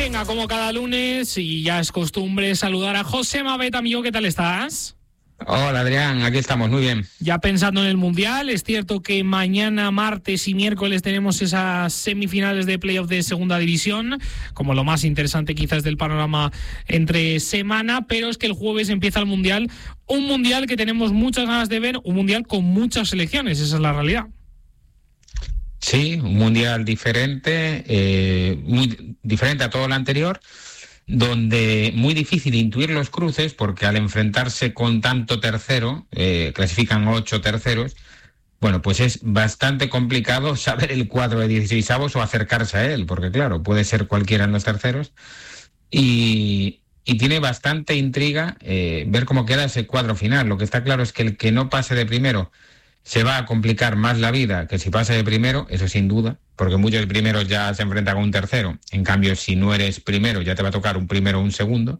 Venga, como cada lunes, y ya es costumbre saludar a Josema Bet, amigo, ¿qué tal estás? Hola Adrián, aquí estamos, muy bien. Ya pensando en el Mundial, es cierto que mañana, martes y miércoles tenemos esas semifinales de playoff de Segunda División, como lo más interesante quizás del panorama entre semana, pero es que el jueves empieza el Mundial, un Mundial que tenemos muchas ganas de ver, un Mundial con muchas selecciones, esa es la realidad. Sí, un Mundial diferente, muy diferente a todo lo anterior, donde muy difícil intuir los cruces, porque al enfrentarse con tanto tercero, clasifican 8 terceros, bueno, pues es bastante complicado saber el cuadro de 16avos o acercarse a él, porque claro, puede ser cualquiera en los terceros, y tiene bastante intriga ver cómo queda ese cuadro final. Lo que está claro es que el que no pase de primero se va a complicar más la vida que si pasa de primero, eso sin duda, porque muchos primeros ya se enfrentan con un tercero. En cambio, si no eres primero, ya te va a tocar un primero o un segundo.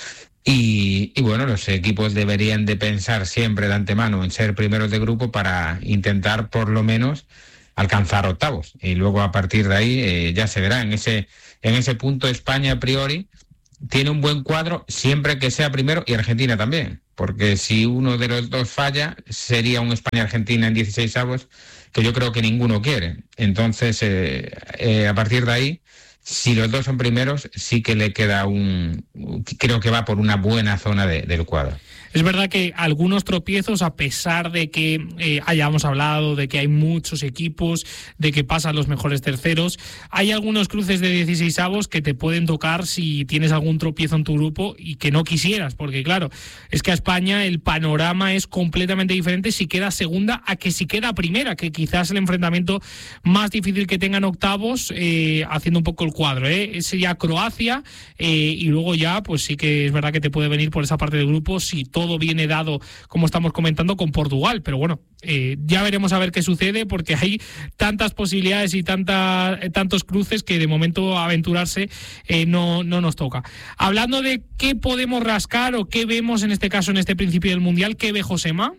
Y bueno, los equipos deberían de pensar siempre de antemano en ser primeros de grupo para intentar por lo menos alcanzar octavos. Y luego a partir de ahí ya se verá. En ese punto España a priori tiene un buen cuadro siempre que sea primero, y Argentina también, porque si uno de los dos falla sería un España-Argentina en 16avos que yo creo que ninguno quiere. Entonces a partir de ahí, si los dos son primeros, sí que le queda creo que va por una buena zona del cuadro. Es verdad que algunos tropiezos, a pesar de que hayamos hablado de que hay muchos equipos, de que pasan los mejores terceros, hay algunos cruces de 16avos que te pueden tocar si tienes algún tropiezo en tu grupo y que no quisieras, porque claro, es que a España el panorama es completamente diferente si queda segunda a que si queda primera, que quizás el enfrentamiento más difícil que tengan octavos, haciendo un poco el cuadro, sería Croacia, y luego ya pues sí que es verdad que te puede venir por esa parte del grupo si todo viene dado, como estamos comentando, con Portugal, pero bueno, ya veremos a ver qué sucede, porque hay tantas posibilidades y tantos cruces que de momento aventurarse no nos toca. Hablando de qué podemos rascar o qué vemos en este caso en este principio del Mundial, ¿qué ve Josema?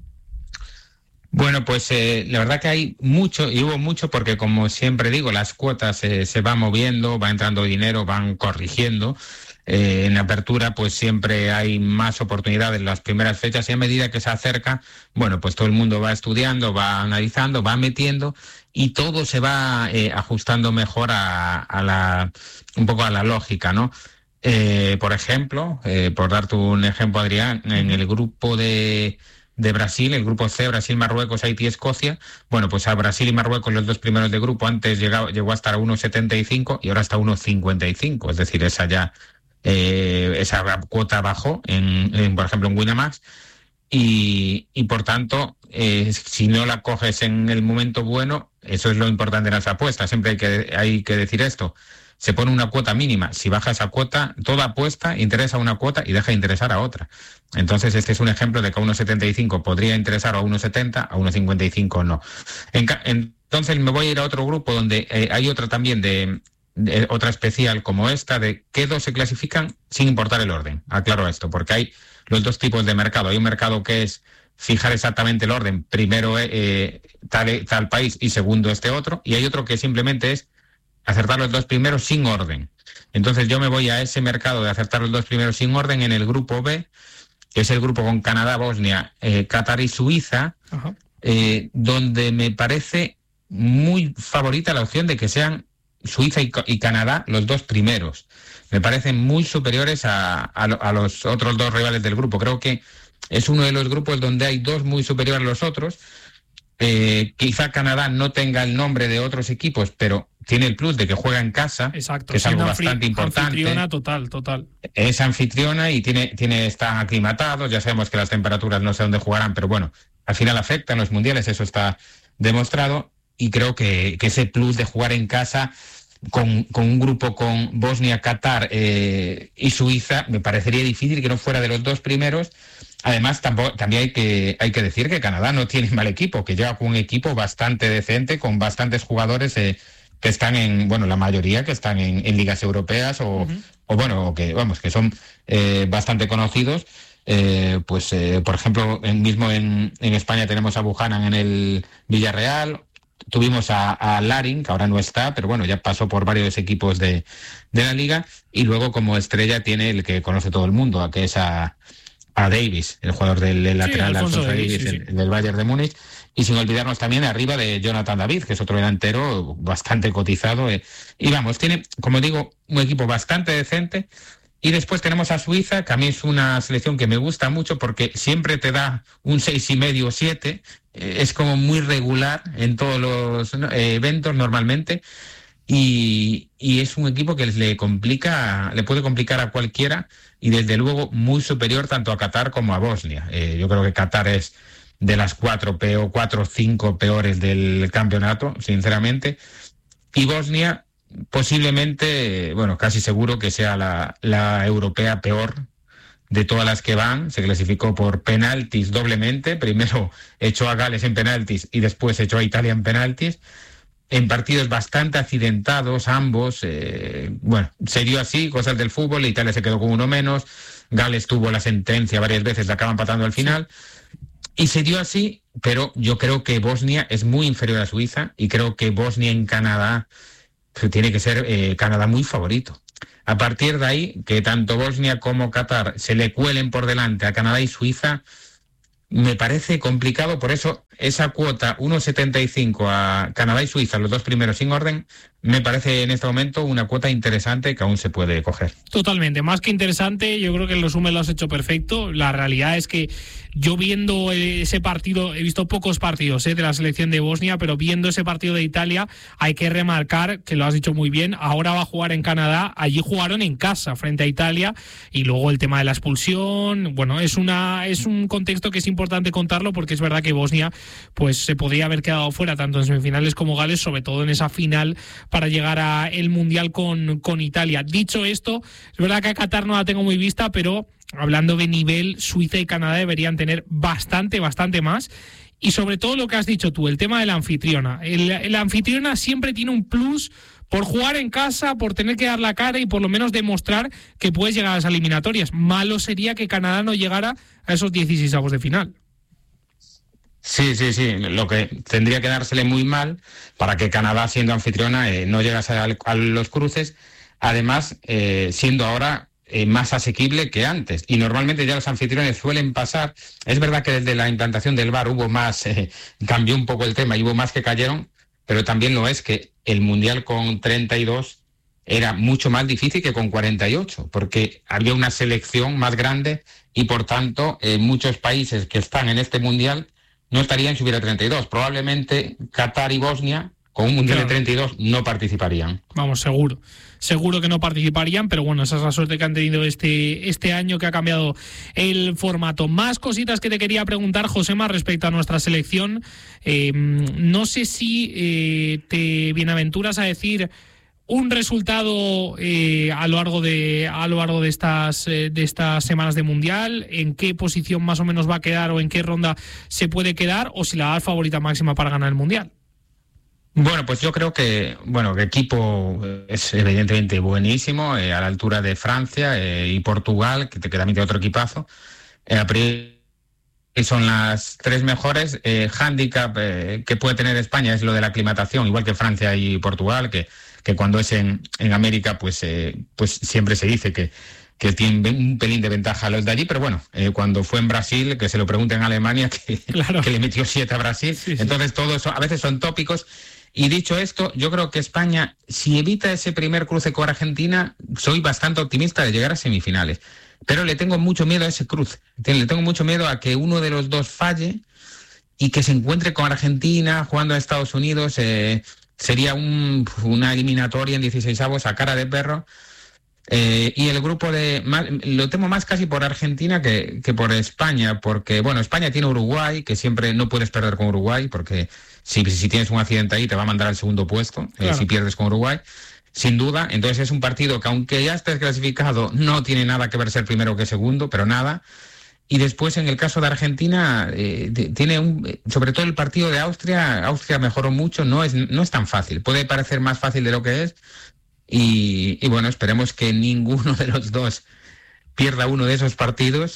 Bueno, pues la verdad que hay mucho, y hubo mucho, porque como siempre digo, las cuotas se van moviendo, va entrando dinero, van corrigiendo. En apertura pues siempre hay más oportunidades en las primeras fechas, y a medida que se acerca, bueno, pues todo el mundo va estudiando, va analizando, va metiendo, y todo se va ajustando mejor un poco a la lógica, ¿no? Por ejemplo, por darte un ejemplo, Adrián, en el grupo de Brasil, el grupo C, Brasil, Marruecos, Haití, Escocia, bueno, pues a Brasil y Marruecos, los dos primeros de grupo, antes llegó a estar a 1,75 y ahora está a 1,55, es decir, esa cuota bajó por ejemplo en Winamax, y por tanto si no la coges en el momento bueno, eso es lo importante en las apuestas, siempre hay que decir esto, se pone una cuota mínima, si baja esa cuota, toda apuesta interesa a una cuota y deja de interesar a otra. Entonces este es un ejemplo de que a 1,75 podría interesar, o a 1,70, a 1,55 no. Entonces me voy a ir a otro grupo donde hay otra también de otra especial como esta, de qué dos se clasifican sin importar el orden. Aclaro esto, porque hay los dos tipos de mercado. Hay un mercado que es fijar exactamente el orden, primero tal país y segundo este otro, y hay otro que simplemente es acertar los dos primeros sin orden. Entonces yo me voy a ese mercado de acertar los dos primeros sin orden en el grupo B, que es el grupo con Canadá, Bosnia, Qatar y Suiza, donde me parece muy favorita la opción de que sean Suiza y Canadá los dos primeros. Me parecen muy superiores a los otros dos rivales del grupo. Creo que es uno de los grupos donde hay dos muy superiores a los otros. Quizá Canadá no tenga el nombre de otros equipos, pero tiene el plus de que juega en casa. Exacto, que es algo bastante importante. Anfitriona total. Es anfitriona y están aclimatados. Ya sabemos que las temperaturas no sé dónde jugarán, pero bueno, al final afectan los mundiales, eso está demostrado. Y creo que ese plus de jugar en casa con un grupo con Bosnia, Qatar y Suiza, me parecería difícil que no fuera de los dos primeros. Además, también hay que decir que Canadá no tiene mal equipo, que llega con un equipo bastante decente, con bastantes jugadores que están la mayoría que están en ligas europeas o que son bastante conocidos. Por ejemplo, mismo en España tenemos a Buchanan en el Villarreal, tuvimos a Larin, que ahora no está, pero bueno, ya pasó por varios equipos de la liga, y luego como estrella tiene el que conoce todo el mundo, que es a Davis, el jugador del lateral, Alfonso Davis, sí. del Bayern de Múnich, y sin olvidarnos también arriba de Jonathan David, que es otro delantero bastante cotizado, y vamos, tiene, como digo, un equipo bastante decente. Y después tenemos a Suiza, que a mí es una selección que me gusta mucho porque siempre te da un 6,5 o 7, es como muy regular en todos los eventos normalmente, y es un equipo que le puede complicar a cualquiera, y desde luego muy superior tanto a Qatar como a Bosnia. Yo creo que Qatar es de las 4 o 5 peores del campeonato, sinceramente, y Bosnia posiblemente, bueno, casi seguro que sea la europea peor de todas las que van. Se clasificó por penaltis doblemente, primero echó a Gales en penaltis y después echó a Italia en penaltis, en partidos bastante accidentados ambos. Bueno, se dio así, cosas del fútbol, Italia se quedó con uno menos, Gales tuvo la sentencia varias veces, la acaba empatando al final, y se dio así, pero yo creo que Bosnia es muy inferior a Suiza, y creo que Bosnia en Canadá tiene que ser Canadá muy favorito. A partir de ahí, que tanto Bosnia como Qatar se le cuelen por delante a Canadá y Suiza, me parece complicado. Por eso esa cuota 1,75 a Canadá y Suiza, los dos primeros sin orden, me parece en este momento una cuota interesante que aún se puede coger. Totalmente, más que interesante. Yo creo que el resumen lo has hecho perfecto. La realidad es que yo viendo ese partido, he visto pocos partidos de la selección de Bosnia, pero viendo ese partido de Italia hay que remarcar que lo has dicho muy bien. Ahora va a jugar en Canadá, allí jugaron en casa frente a Italia, y luego el tema de la expulsión. Bueno, es un contexto que es importante contarlo, porque es verdad que Bosnia pues se podría haber quedado fuera tanto en semifinales como Gales, sobre todo en esa final para llegar a el Mundial con Italia. Dicho esto, es verdad que a Qatar no la tengo muy vista, pero hablando de nivel, Suiza y Canadá deberían tener bastante más. Y sobre todo lo que has dicho tú, el tema de la anfitriona. La anfitriona siempre tiene un plus por jugar en casa, por tener que dar la cara y por lo menos demostrar que puedes llegar a las eliminatorias. Malo sería que Canadá no llegara a esos 16avos de final. Sí. Lo que tendría que dársele muy mal para que Canadá, siendo anfitriona, no llegase a los cruces. Además, siendo ahora más asequible que antes. Y normalmente ya los anfitriones suelen pasar. Es verdad que desde la implantación del VAR hubo más, cambió un poco el tema y hubo más que cayeron, pero también lo es que el Mundial con 32 era mucho más difícil que con 48, porque había una selección más grande y, por tanto, muchos países que están en este Mundial no estarían si hubiera 32. Probablemente Qatar y Bosnia, con un Mundial de 32, no participarían. Vamos, seguro que no participarían, pero bueno, esa es la suerte que han tenido este año, que ha cambiado el formato. Más cositas que te quería preguntar, Josema, respecto a nuestra selección. No sé si te bienaventuras a decir un resultado a lo largo de estas semanas de Mundial, en qué posición más o menos va a quedar o en qué ronda se puede quedar, o si la da favorita máxima para ganar el Mundial. Bueno, pues yo creo que el equipo es evidentemente buenísimo, a la altura de Francia y Portugal, que también tiene otro equipazo. A priori son las tres mejores. Handicap que puede tener España es lo de la aclimatación, igual que Francia y Portugal, que cuando es en América, pues siempre se dice que tienen un pelín de ventaja a los de allí, pero bueno, cuando fue en Brasil, que se lo pregunten en Alemania, claro, que le metió 7 a Brasil. Sí. Entonces todo eso a veces son tópicos. Y dicho esto, yo creo que España, si evita ese primer cruce con Argentina, soy bastante optimista de llegar a semifinales. Pero le tengo mucho miedo a ese cruce. Le tengo mucho miedo a que uno de los dos falle y que se encuentre con Argentina jugando a Estados Unidos. Sería una eliminatoria en 16avos a cara de perro. Y el grupo lo temo más casi por Argentina que por España, porque bueno, España tiene Uruguay, que siempre no puedes perder con Uruguay, porque si tienes un accidente ahí te va a mandar al segundo puesto, claro, si pierdes con Uruguay, sin duda. Entonces es un partido que, aunque ya estés clasificado, no tiene nada que ver ser primero que segundo, pero nada. Y después, en el caso de Argentina, tiene sobre todo el partido de Austria mejoró mucho, no es tan fácil, puede parecer más fácil de lo que es. Y bueno, esperemos que ninguno de los dos pierda uno de esos partidos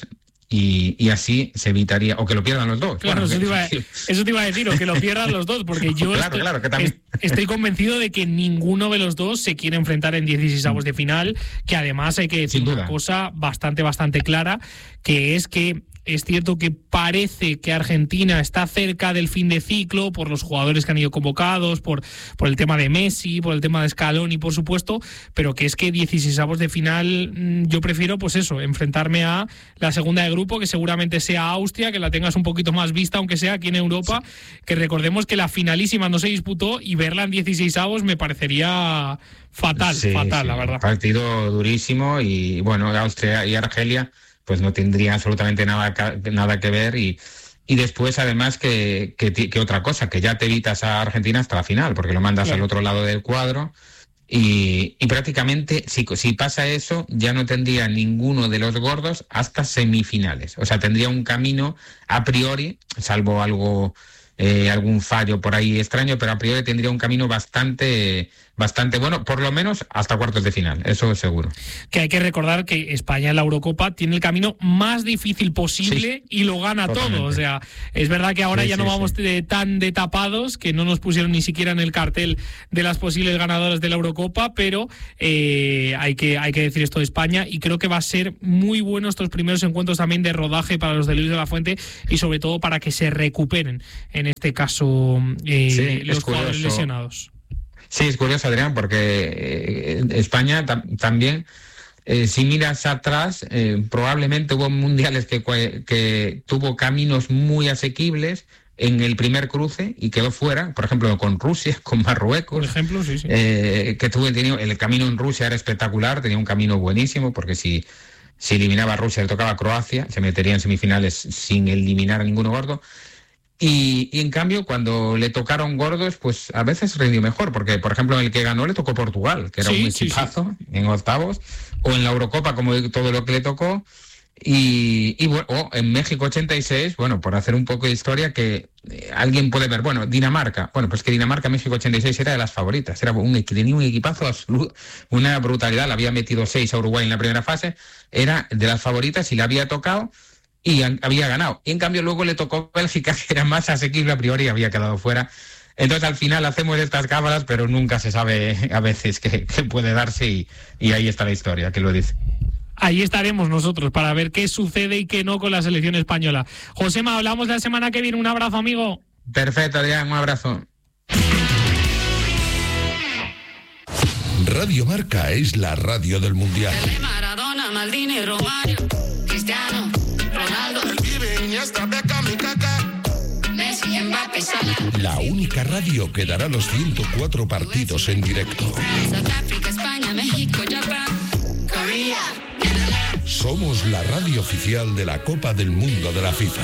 y así se evitaría, o que lo pierdan los dos. Claro, eso te iba a decir, o que lo pierdan los dos, porque yo estoy convencido de que ninguno de los dos se quiere enfrentar en 16avos de final, que además hay que decir una cosa bastante clara, que es que es cierto que parece que Argentina está cerca del fin de ciclo por los jugadores que han ido convocados, por el tema de Messi, por el tema de Scaloni, por supuesto, pero que es que 16avos de final yo prefiero, pues eso, enfrentarme a la segunda de grupo, que seguramente sea Austria, que la tengas un poquito más vista, aunque sea aquí en Europa, que recordemos que la finalísima no se disputó y verla en 16avos me parecería fatal, la verdad. Partido durísimo y bueno, Austria y Argelia pues no tendría absolutamente nada que ver y después además que otra cosa, que ya te evitas a Argentina hasta la final, porque lo mandas al otro lado del cuadro y prácticamente si pasa eso ya no tendría ninguno de los gordos hasta semifinales, o sea, tendría un camino a priori, salvo algún fallo por ahí extraño, pero a priori tendría un camino bastante bueno, por lo menos hasta cuartos de final, eso es seguro. Que hay que recordar que España en la Eurocopa tiene el camino más difícil posible y lo gana todo, o sea, es verdad que ahora ya no vamos tan de tapados, que no nos pusieron ni siquiera en el cartel de las posibles ganadoras de la Eurocopa, pero hay que decir esto de España, y creo que va a ser muy bueno estos primeros encuentros también de rodaje para los de Luis de la Fuente, y sobre todo para que se recuperen, en este caso, los jugadores lesionados. Sí, es curioso, Adrián, porque España también, si miras atrás, probablemente hubo mundiales que tuvo caminos muy asequibles en el primer cruce y quedó fuera, por ejemplo, con Rusia, con Marruecos. Por ejemplo, sí. El camino en Rusia era espectacular, tenía un camino buenísimo, porque si eliminaba a Rusia, le tocaba a Croacia, se metería en semifinales sin eliminar a ninguno gordo. Y en cambio, cuando le tocaron gordos, pues a veces rindió mejor, porque por ejemplo en el que ganó le tocó Portugal, que era un equipazo en octavos, o en la Eurocopa, como todo lo que le tocó, y bueno, en México 86, bueno, por hacer un poco de historia, que alguien puede ver, bueno, Dinamarca, bueno, pues que Dinamarca México 86 era de las favoritas, tenía un equipazo absoluto, una brutalidad, le había metido 6 a Uruguay en la primera fase, era de las favoritas y le había tocado y había ganado. Y en cambio luego le tocó Bélgica, que era más asequible a priori, y había quedado fuera. Entonces al final hacemos estas cábalas, pero nunca se sabe a veces qué puede darse, y ahí está la historia, que lo dice. Ahí estaremos nosotros para ver qué sucede y qué no con la selección española. Josema, hablamos la semana que viene. Un abrazo, amigo. Perfecto, Adrián, un abrazo. Radio Marca es la radio del Mundial. Maradona, Maldini, Romario, Cristiano, Ronaldo, Messi, Mbappé, Salah. La única radio que dará los 104 partidos en directo. Sudáfrica, España, México, Japón, Corea. Somos la radio oficial de la Copa del Mundo de la FIFA.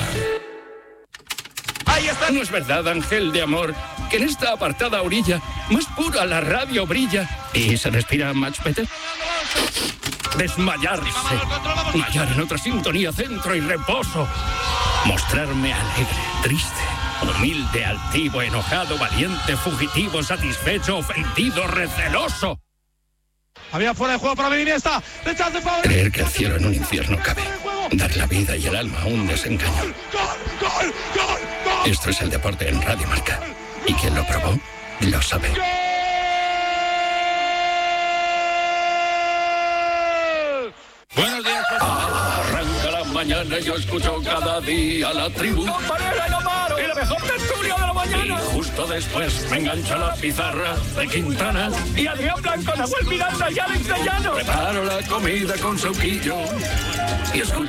Ahí está. ¿No es verdad, ángel de amor, que en esta apartada orilla más pura la radio brilla y se respira much better? Desmayarse, hallar en otra sintonía centro y reposo, mostrarme alegre, triste, humilde, altivo, enojado, valiente, fugitivo, satisfecho, ofendido, receloso. Había fuera de juego para Iniesta. Creer que el cielo en un infierno cabe. Dar la vida y el alma a un desengaño. ¡Gol! Esto es el deporte en Radio Marca. Y quien lo probó, lo sabe. Buenos días, arranca la mañana y yo escucho cada día la tribu. ¡Companera y Amaro! ¡Y la mejor tertulia de la mañana! Y justo después me engancha la pizarra de Quintana. Y Adrián Blanco, Nahuel Miranda y Alex de Llano. Preparo la comida con sauquillo y escucho